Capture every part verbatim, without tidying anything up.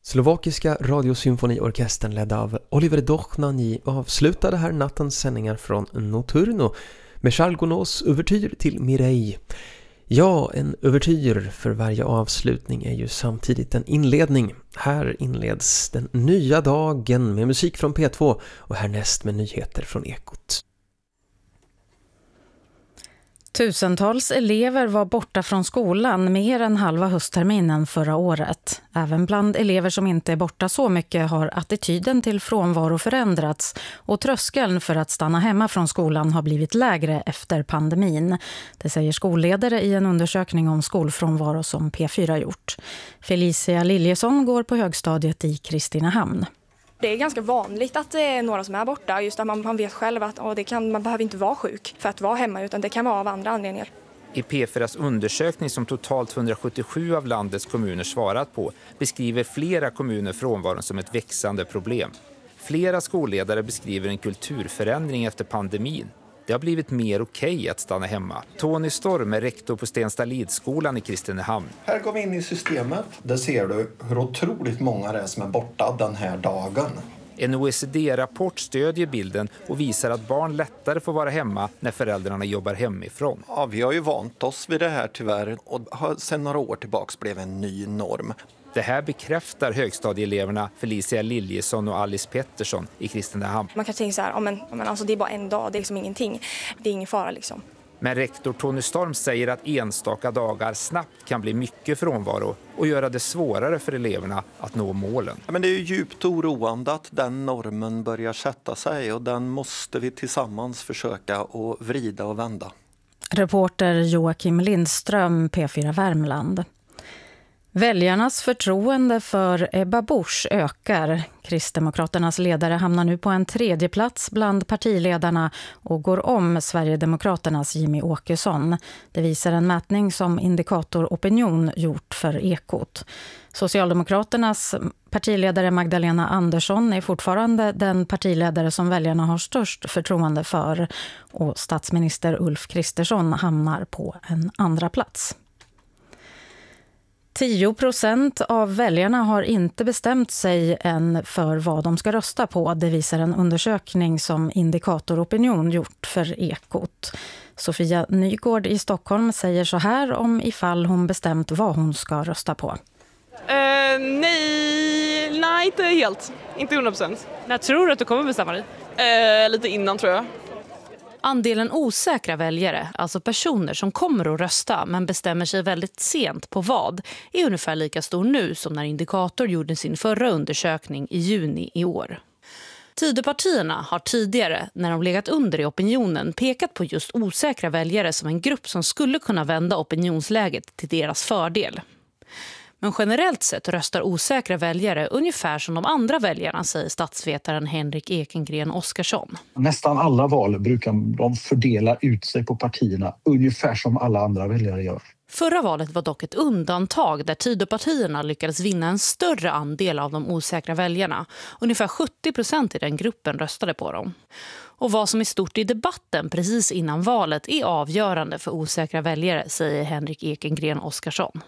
Slovakiska radiosymfoniorkestern ledd av Oliver Dochnani avslutade här nattens sändningar från Notturno med Charles Gounod's uvertyr till Mireille. Ja, en uvertyr för varje avslutning är ju samtidigt en inledning. Här inleds den nya dagen med musik från P två och härnäst med nyheter från Ekot. Tusentals elever var borta från skolan mer än halva höstterminen förra året. Även bland elever som inte är borta så mycket har attityden till frånvaro förändrats och tröskeln för att stanna hemma från skolan har blivit lägre efter pandemin. Det säger skolledare i en undersökning om skolfrånvaro som P fyra gjort. Felicia Liljesson går på högstadiet i Kristinehamn. Det är ganska vanligt att det är några som är borta, just att man, man vet själv att åh, det kan, man behöver inte vara sjuk för att vara hemma, utan det kan vara av andra anledningar. I P fyras undersökning som totalt hundrasjuttiosju av landets kommuner svarat på beskriver flera kommuner frånvaron som ett växande problem. Flera skolledare beskriver en kulturförändring efter pandemin. Det har blivit mer okej att stanna hemma. Tony Storm är rektor på Stenstalidsskolan i Kristinehamn. Här går vi in i systemet. Där ser du hur otroligt många det är som är borta den här dagen. En O E C D-rapport stödjer bilden och visar att barn lättare får vara hemma när föräldrarna jobbar hemifrån. Ja, vi har ju vant oss vid det här tyvärr och har sedan några år tillbaka blev en ny norm. Det här bekräftar högstadieeleverna Felicia Liljesson och Alice Pettersson i Kristinehamn. Man kan tänka så här, oh, men, men alltså, det är bara en dag, det är liksom ingenting. Det är ingen fara liksom. Men rektor Tony Storm säger att enstaka dagar snabbt kan bli mycket frånvaro och göra det svårare för eleverna att nå målen. Ja, men det är ju djupt oroande att den normen börjar sätta sig och den måste vi tillsammans försöka att vrida och vända. Reporter Joakim Lindström, P fyra Värmland. Väljarnas förtroende för Ebba Busch ökar. Kristdemokraternas ledare hamnar nu på en tredje plats bland partiledarna och går om Sverigedemokraternas Jimmy Åkesson. Det visar en mätning som Indikator Opinion gjort för Ekot. Socialdemokraternas partiledare Magdalena Andersson är fortfarande den partiledare som väljarna har störst förtroende för, och statsminister Ulf Kristersson hamnar på en andra plats. tio procent av väljarna har inte bestämt sig än för vad de ska rösta på. Det visar en undersökning som Indikator Opinion gjort för Ekot. Sofia Nygård i Stockholm säger så här om ifall hon bestämt vad hon ska rösta på. Uh, nej, nej, inte helt. Inte hundra procent. När tror du att du kommer bestämma dig? Uh, lite innan tror jag. Andelen osäkra väljare, alltså personer som kommer att rösta men bestämmer sig väldigt sent på vad, är ungefär lika stor nu som när Indikator gjorde sin förra undersökning i juni i år. Tidöpartierna har tidigare, när de legat under i opinionen, pekat på just osäkra väljare som en grupp som skulle kunna vända opinionsläget till deras fördel. Men generellt sett röstar osäkra väljare ungefär som de andra väljarna, säger statsvetaren Henrik Ekengren Oskarsson. Nästan alla val brukar de fördela ut sig på partierna ungefär som alla andra väljare gör. Förra valet var dock ett undantag där Tidöpartierna lyckades vinna en större andel av de osäkra väljarna. Ungefär sjuttio procent i den gruppen röstade på dem. Och vad som är stort i debatten precis innan valet är avgörande för osäkra väljare, säger Henrik Ekengren Oskarsson.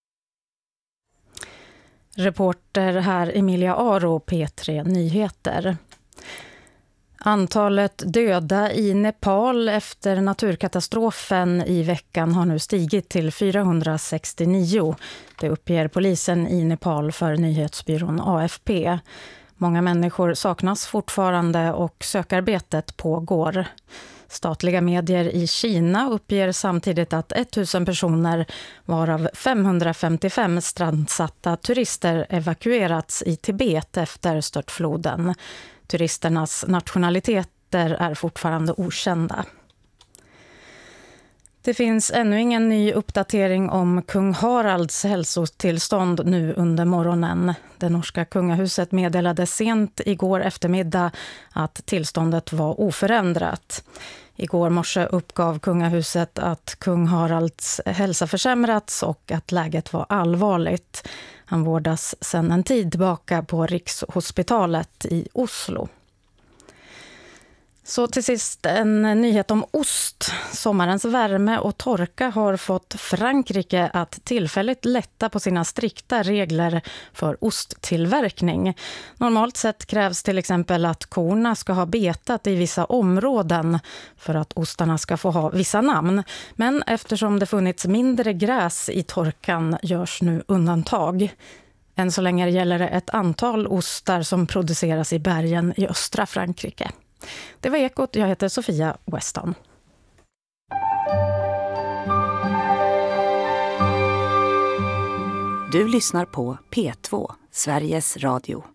Reporter här Emilia Aro, P tre Nyheter. Antalet döda i Nepal efter naturkatastrofen i veckan har nu stigit till fyrahundrasextionio. Det uppger polisen i Nepal för nyhetsbyrån A F P. Många människor saknas fortfarande och sökarbetet pågår. Statliga medier i Kina uppger samtidigt att tusen personer, varav femhundrafemtiofem strandsatta turister, evakuerats i Tibet efter störtfloden. Turisternas nationaliteter är fortfarande okända. Det finns ännu ingen ny uppdatering om kung Haralds hälsotillstånd nu under morgonen. Det norska kungahuset meddelade sent igår eftermiddag att tillståndet var oförändrat. Igår morse uppgav kungahuset att kung Haralds hälsa försämrats och att läget var allvarligt. Han vårdas sedan en tid tillbaka på Rikshospitalet i Oslo. Så till sist en nyhet om ost. Sommarens värme och torka har fått Frankrike att tillfälligt lätta på sina strikta regler för osttillverkning. Normalt sett krävs till exempel att korna ska ha betat i vissa områden för att ostarna ska få ha vissa namn. Men eftersom det funnits mindre gräs i torkan görs nu undantag. Än så länge gäller det ett antal ostar som produceras i bergen i östra Frankrike. Det var Ekot, jag heter Sofia Weston. Du lyssnar på P två, Sveriges Radio.